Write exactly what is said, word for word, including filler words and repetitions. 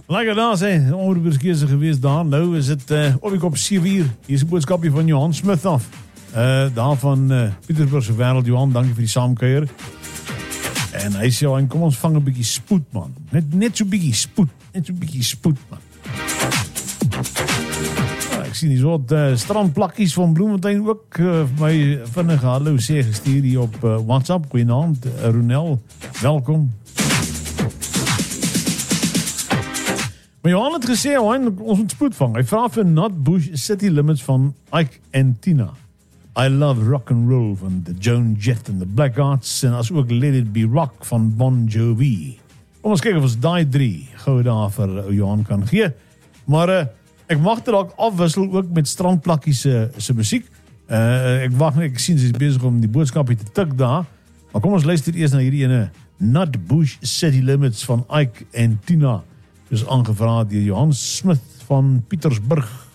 Lekker daar sê, omroeperskese geweest daar. Nou is het uh, op ek op sewe uur. Hier is 'n boodskapie van Johan Smith af. Uh, daar van uh, Pietersburgse Wêreld. Johan, dankie vir die saamkuier. En hy sê, en kom ons vang 'n bietjie spoed, man. Net, net so bietjie spoed. Net so bietjie spoed, man. Uh, ek sien die soort uh, strandplakkies van Bloemfontein ook uh, vir my vinnige hallo sê gestuur hier op uh, WhatsApp. Goeienaand, uh, Ronel. Welkom. Maar Johan het gesê, ons moet spoed vang. Hy vraag vir Nutbush City Limits van Ike en Tina. I Love Rock and Roll van the Joan Jett and the Black Arts en as ook Let It Be Rock van Bon Jovi. Kom ons kyk of ons die drie gou daar vir Johan kan gee. Maar uh, ek mag dit dalk afwissel ook met strandplakkies se se musiek. Uh, ek wag net, ek sien sy is besig om die boodskapie te tik daar. Maar kom ons luister eers na hierdie ene Nutbush City Limits van Ike en Tina. Dis aangevra deur Johan Smith van Pietersburg.